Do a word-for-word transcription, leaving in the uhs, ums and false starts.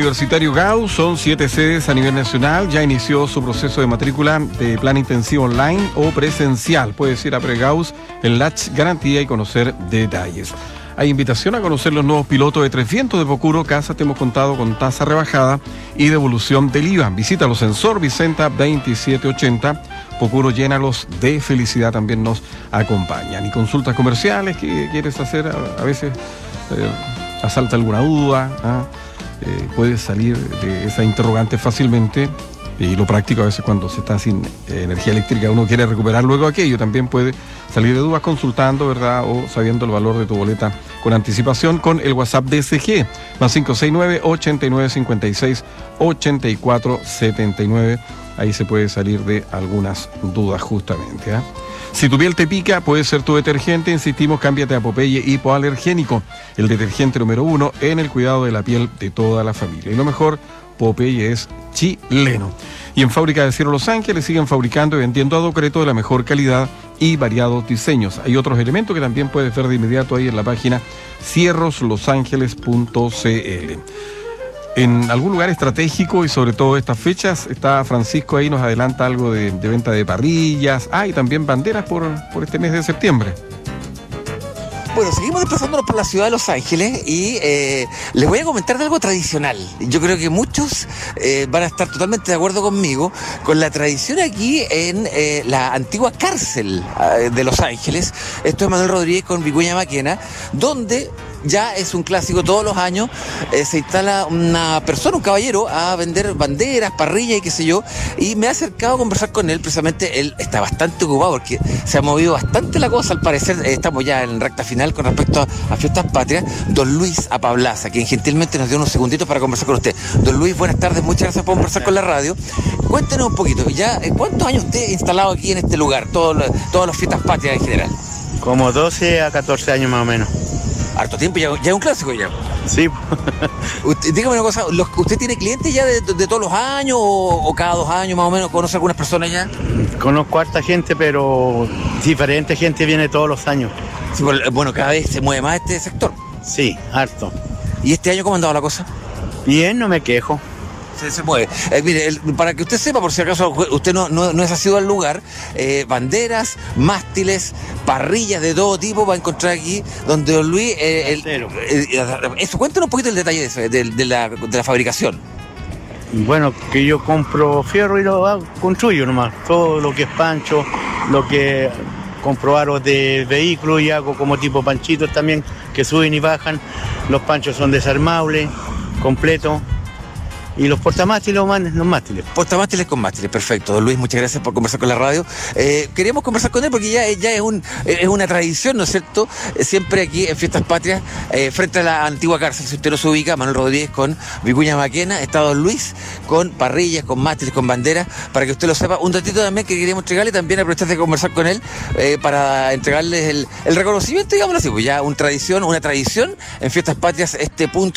Universitario Gauss, son siete sedes a nivel nacional, ya inició su proceso de matrícula de plan intensivo online o presencial. Puedes ir a Pregauss en Latch Garantía y conocer detalles. Hay invitación a conocer los nuevos pilotos de Tres Vientos de Pocuro Casa. Te hemos contado con tasa rebajada y devolución del I V A. Visítalos en Sor Vicenta veintisiete ochenta. Pocuro, llénalos de felicidad, también nos acompañan. Y consultas comerciales que quieres hacer, a, a veces eh, asalta alguna duda, ¿ah? eh, puedes salir de esa interrogante fácilmente. Y lo práctico a veces cuando se está sin eh, energía eléctrica, uno quiere recuperar luego aquello, también puede salir de dudas consultando, ¿verdad? O sabiendo el valor de tu boleta con anticipación con el WhatsApp D S G, más cinco seis nueve, ochenta y nueve, cincuenta y seis, ochenta y cuatro, setenta y nueve. Ahí se puede salir de algunas dudas justamente, ¿eh? Si tu piel te pica, puede ser tu detergente. Insistimos, cámbiate a Popeye Hipoalergénico, el detergente número uno en el cuidado de la piel de toda la familia. Y lo mejor, Popeye es chileno. Y en Fábrica de Cierro Los Ángeles siguen fabricando y vendiendo a Docreto de la mejor calidad y variados diseños. Hay otros elementos que también puedes ver de inmediato ahí en la página cierros los ángeles punto c l. En algún lugar estratégico y sobre todo estas fechas, está Francisco ahí, nos adelanta algo de, de venta de parrillas, ah, y también banderas por, por este mes de septiembre. Bueno, seguimos desplazándonos por la ciudad de Los Ángeles y eh, les voy a comentar de algo tradicional. Yo creo que muchos eh, van a estar totalmente de acuerdo conmigo con la tradición aquí en eh, la antigua cárcel eh, de Los Ángeles. Esto es Manuel Rodríguez con Vicuña Maquena, donde ya es un clásico, todos los años eh, se instala una persona, un caballero, a vender banderas, parrillas y qué sé yo, y me he acercado a conversar con él. Precisamente él está bastante ocupado porque se ha movido bastante la cosa, al parecer eh, estamos ya en recta final con respecto a, a Fiestas Patrias. Don Luis Apablaza, quien gentilmente nos dio unos segunditos para conversar con usted. Don Luis, buenas tardes, muchas gracias por conversar con la radio. Cuéntenos un poquito, ya eh, ¿cuántos años usted ha instalado aquí en este lugar, todo, todas las Fiestas Patrias en general? Como doce a catorce años más o menos. Harto tiempo, ya, ya es un clásico ya. Sí. Usted, dígame una cosa, ¿los, ¿usted tiene clientes ya de, de todos los años o, o cada dos años más o menos? ¿Conoce algunas personas ya? Conozco harta gente, pero diferente gente viene todos los años. Sí, bueno, cada vez se mueve más este sector. Sí, harto. ¿Y este año cómo ha andado la cosa? Bien, no me quejo. Se, se mueve. Eh, mire, el, para que usted sepa, por si acaso usted no, no, no es asiduo al lugar, eh, banderas, mástiles, parrillas de todo tipo va a encontrar aquí, donde don Luis... Eh, el, el, el, eso, cuéntanos un poquito el detalle de, eso, de, de, la, de la fabricación. Bueno, que yo compro fierro y lo hago, construyo nomás. Todo lo que es pancho, lo que compro aros de vehículos y hago como tipo panchitos también, que suben y bajan. Los panchos son desarmables, completos. Y los portamástiles, los mástiles. Portamástiles con mástiles, perfecto. Don Luis, muchas gracias por conversar con la radio. Eh, queríamos conversar con él porque ya, ya es, un, es una tradición, ¿no es cierto? Eh, siempre aquí en Fiestas Patrias, eh, frente a la antigua cárcel, si usted no se ubica, Manuel Rodríguez con Vicuña Maquena, está Don Luis con parrillas, con mástiles, con banderas, para que usted lo sepa. Un datito también que queríamos entregarle, también aprovechar de conversar con él eh, para entregarles el, el reconocimiento, digámoslo así, pues ya una tradición, una tradición en Fiestas Patrias, este punto